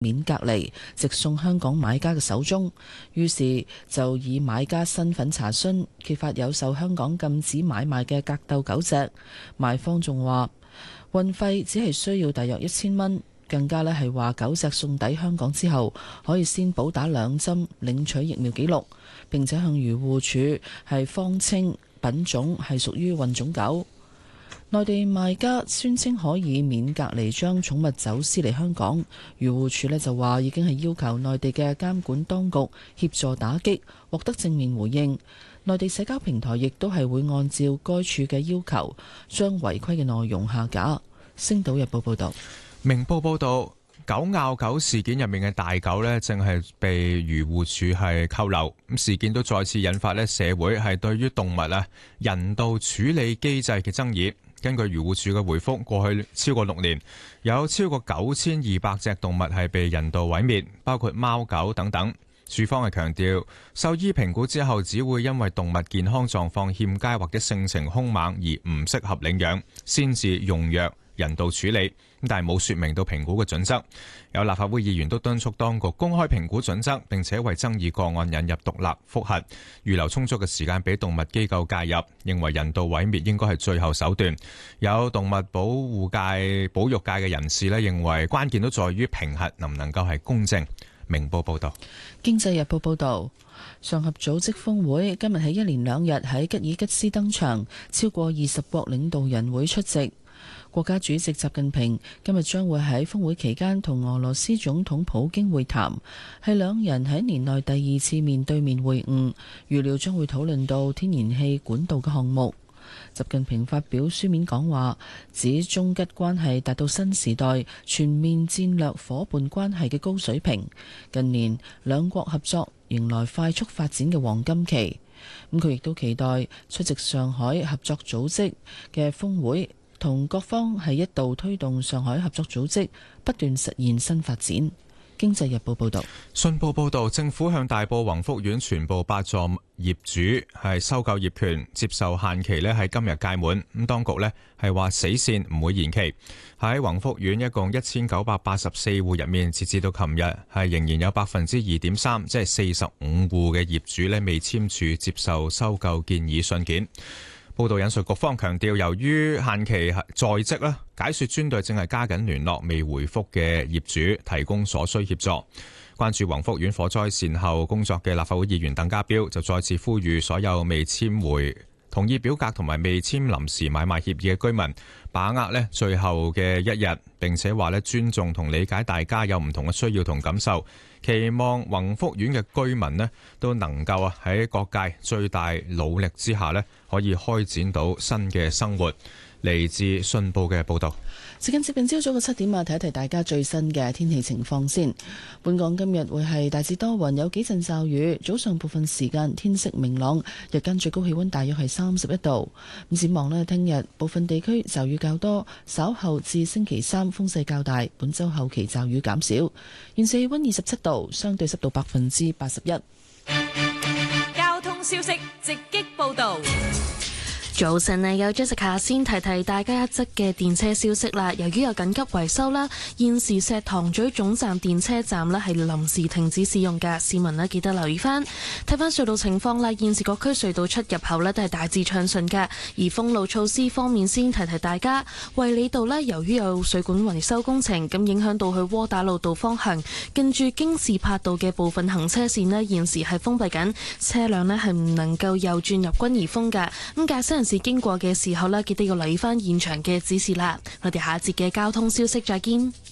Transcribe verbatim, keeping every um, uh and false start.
免隔離，直送香港買家嘅手中。於是就以買家身份查詢，揭發有受香港禁止買賣嘅格鬥狗隻。賣方仲話運費只係需要大約一千蚊，更加咧係話狗隻送抵香港之後，可以先補打兩針，領取疫苗記錄，並且向漁護署係方稱品種係屬於混種狗。內地賣家宣稱可以免隔離將寵物走私嚟香港，漁護署呢就話已經係要求內地嘅監管當局協助打擊，獲得正面回應。內地社交平台亦都係會按照該處嘅要求，將違規嘅內容下架。星島日報報道。 明報報道，狗咬狗事件入面嘅大狗呢，正係被漁護署係扣留。咁事件都再次引發呢社會係對於動物啊人道處理機制嘅爭議。根據漁護署嘅回覆，過去超過六年，有超過九千二百隻動物係被人道毀滅，包括貓狗等等。署方係強調，獸醫評估之後，只會因為動物健康狀況欠佳或者性情兇猛而唔適合領養，先至用藥人道處理。但係冇說明到評估嘅準則。有立法會議員都敦促當局公開評估準則，並且為爭議個案引入獨立覆核，預留充足嘅時間俾動物機構介入。認為人道毀滅應該係最後手段。有動物保護界、保育界嘅人士咧，認為關鍵都在於評核能唔能夠係公正。明報報道。 經濟日報報道，上合組織峰會今日喺一連兩日喺吉爾吉斯登場，超過二十國領導人會出席。國家主席習近平今日將會喺峰會期間同俄羅斯總統普京會談，係兩人喺年內第二次面對面會晤，預料將會討論到天然氣管道嘅項目。習近平發表書面講話，指中吉關係達到新時代全面戰略夥伴關係嘅高水平，近年兩國合作迎來快速發展嘅黃金期。咁佢亦都期待出席上海合作組織嘅峰會，同各方係一道推動上海合作組織不斷實現新發展。經濟日報報道。 信報報道，政府向大埔宏福苑全部八座業主係收購業權，接受限期呢係今日屆滿。咁當局呢係話死線唔會延期。喺宏福苑一共一千九百八十四戶入面，截至到琴日係仍然有百分之二點三，即係四十五戶嘅業主呢未簽署接受收購建議信件。報道引述局方強調，由於限期在即啦，解說專隊正係加緊聯絡未回覆嘅業主，提供所需協助。關注宏福苑火災善後工作嘅立法會議員鄧家彪就再次呼籲所有未簽回同意表格同埋未簽臨時買賣協議嘅居民，把握呢最後嘅一日，並且話呢尊重同理解大家有唔同嘅需要同感受，期望宏福苑嘅居民呢都能夠啊喺各界最大努力之下呢可以開展到新嘅生活。嚟自信報嘅報導。 時間接近朝早嘅七點啊，提一提大家最新嘅天氣情況先。本港今日會係大致多雲，有幾陣驟雨，早上部分時間天色明朗，日間最高氣溫大約係三十一度。咁展望呢，聽日部分地區驟雨較多，稍後至星期三風勢較大，本週後期驟雨減少。現時氣溫二十七度，相對濕度百分之八十一。 交通消息直擊報導。 早晨啊，有 Jessica 先提提大家一則嘅電車消息啦。由於有緊急維修啦，現時石塘咀總站電車站呢係臨時停止使用嘅，市民呢記得留意翻。睇翻隧道情況啦，現時各區隧道出入口呢都係大致暢順嘅。而封路措施方面，先提提大家，衛理道呢由於有水管維修工程，咁影響到去窩打老道方向，近住京士柏道嘅部分行車線呢現時係封閉緊，車輛呢係唔能夠右轉入軍怡峰嘅。咁駕駛人士經過嘅時候呢，記得要留意翻現場嘅指示啦。我哋下一節嘅交通消息再見。